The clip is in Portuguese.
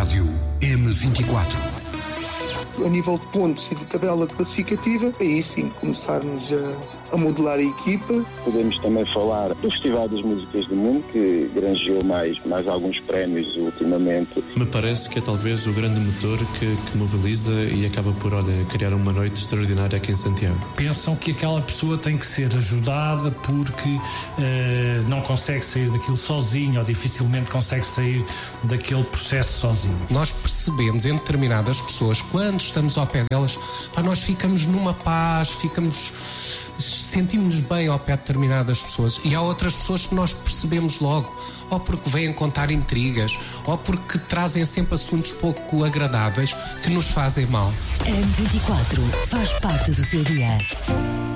Rádio M24. A nível de pontos e de tabela classificativa, aí sim começarmos a modelar a equipa. Podemos também falar do Festival das Músicas do Mundo, que granjeou mais alguns prémios ultimamente. Me parece que é talvez o grande motor que mobiliza e acaba por, criar uma noite extraordinária aqui em Santiago. Pensam que aquela pessoa tem que ser ajudada porque não consegue sair daquilo sozinho ou dificilmente consegue sair daquele processo sozinho. Nós percebemos em determinadas pessoas, quando estamos ao pé delas, nós ficamos numa paz, sentimos-nos bem ao pé de determinadas pessoas, e há outras pessoas que nós percebemos logo, ou porque vêm contar intrigas, ou porque trazem sempre assuntos pouco agradáveis que nos fazem mal. M24 faz parte do seu dia.